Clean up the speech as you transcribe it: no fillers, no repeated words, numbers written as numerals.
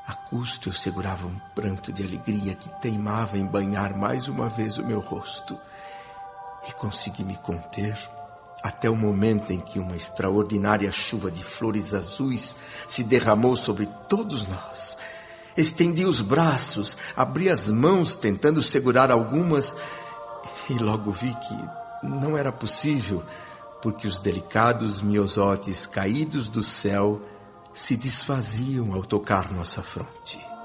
A custo eu segurava um pranto de alegria que teimava em banhar mais uma vez o meu rosto. E consegui me conter até o momento em que uma extraordinária chuva de flores azuis se derramou sobre todos nós. Estendi os braços, abri as mãos tentando segurar algumas e logo vi que não era possível, porque os delicados miosotes caídos do céu se desfaziam ao tocar nossa fronte.